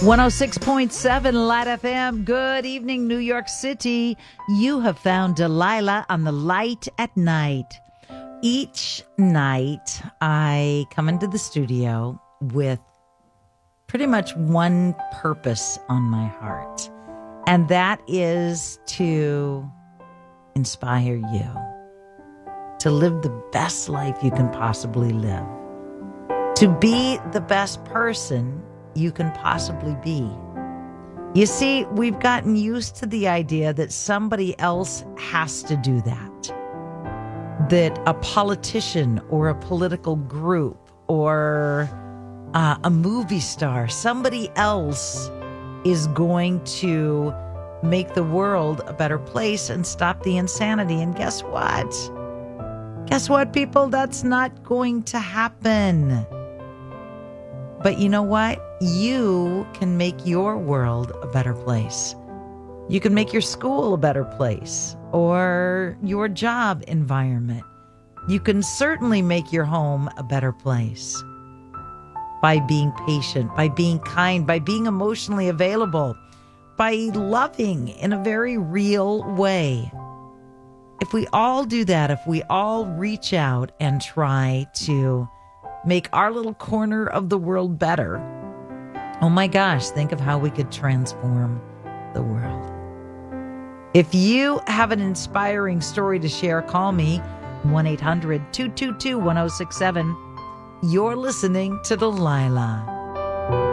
106.7 Light FM. Good evening, New York City. You have found Delilah on the Light at Night. Each night, I come into the studio with pretty much one purpose on my heart, and that is to inspire you to live the best life you can possibly live, to be the best person you can possibly be. You see, we've gotten used to the idea that somebody else has to do that. That a politician or a political group or a movie star, somebody else is going to make the world a better place and stop the insanity. And guess what? Guess what, people? That's not going to happen. But you know what? You can make your world a better place. You can make your school a better place or your job environment. You can certainly make your home a better place by being patient, by being kind, by being emotionally available, by loving in a very real way. If we all do that, if we all reach out and try to make our little corner of the world better, oh my gosh, think of how we could transform the world. If you have an inspiring story to share, call me 1-800-222-1067. You're listening to Delilah.